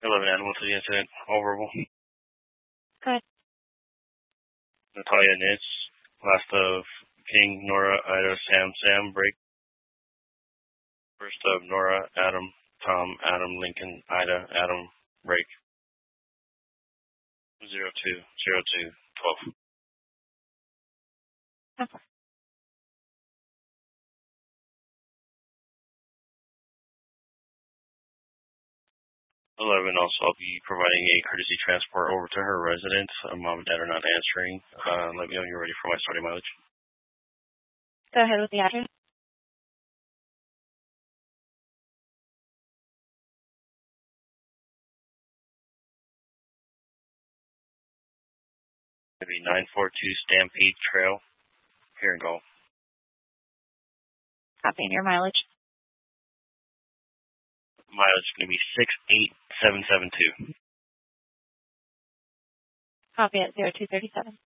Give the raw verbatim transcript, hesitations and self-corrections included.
eleven animal to the incident. All verbal. Good. Natalia Nitz. Last of King, Nora, Ida, Sam, Sam, break. First of Nora, Adam, Tom, Adam, Lincoln, Ida, Adam, break. Zero two, zero two, twelve. Okay. eleven, also, I'll be providing a courtesy transport over to her residence. Uh, Mom and Dad are not answering. Uh, let me know when you're ready for my starting mileage. Go ahead with the address. Maybe nine four two Stampede Trail, here in Gulf. Copying your mileage. Mileage is going to be six eight seven seven two. Copy at zero two thirty seven.